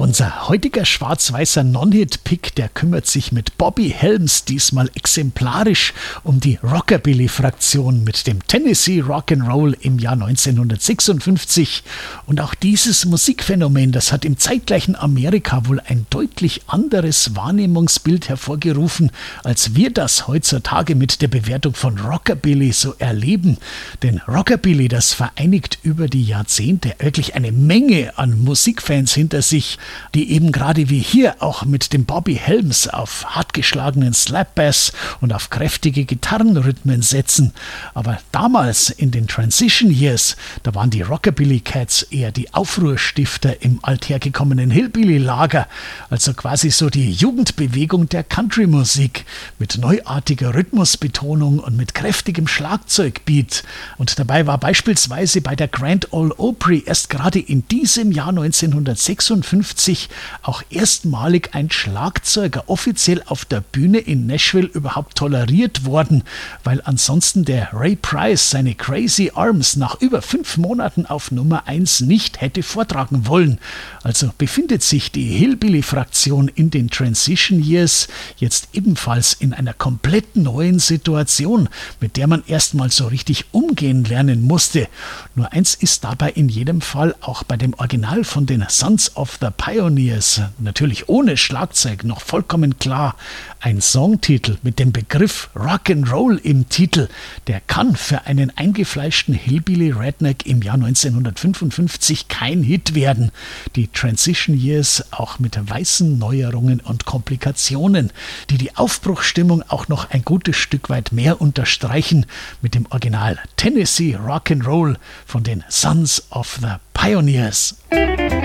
Unser heutiger schwarz-weißer Non-Hit-Pick, der kümmert sich mit Bobby Helms diesmal exemplarisch um die Rockabilly-Fraktion mit dem Tennessee Rock'n'Roll im Jahr 1956. Und auch dieses Musikphänomen, das hat im zeitgleichen Amerika wohl ein deutlich anderes Wahrnehmungsbild hervorgerufen, als wir das heutzutage mit der Bewertung von Rockabilly so erleben. Denn Rockabilly, das vereinigt über die Jahrzehnte wirklich eine Menge an Musikfans hinter sich, die eben gerade wie hier auch mit dem Bobby Helms auf hartgeschlagenen Slapbass und auf kräftige Gitarrenrhythmen setzen. Aber damals in den Transition Years, da waren die Rockabilly Cats eher die Aufruhrstifter im althergekommenen Hillbilly-Lager, also quasi so die Jugendbewegung der Country-Musik mit neuartiger Rhythmusbetonung und mit kräftigem Schlagzeugbeat. Und dabei war beispielsweise bei der Grand Ole Opry erst gerade in diesem Jahr 1956 auch erstmalig ein Schlagzeuger offiziell auf der Bühne in Nashville überhaupt toleriert worden, weil ansonsten der Ray Price seine Crazy Arms nach über 5 Monaten auf Nummer 1 nicht hätte vortragen wollen. Also befindet sich die Hillbilly-Fraktion in den Transition Years jetzt ebenfalls in einer komplett neuen Situation, mit der man erstmal so richtig umgehen lernen musste. Nur eins ist dabei in jedem Fall auch bei dem Original von den Sons of the Pioneers, natürlich ohne Schlagzeug, noch vollkommen klar. Ein Songtitel mit dem Begriff Rock'n'Roll im Titel, der kann für einen eingefleischten Hillbilly-Redneck im Jahr 1955 kein Hit werden. Die Transition Years auch mit weißen Neuerungen und Komplikationen, die die Aufbruchsstimmung auch noch ein gutes Stück weit mehr unterstreichen mit dem Original Tennessee Rock'n'Roll von den Sons of the Pioneers.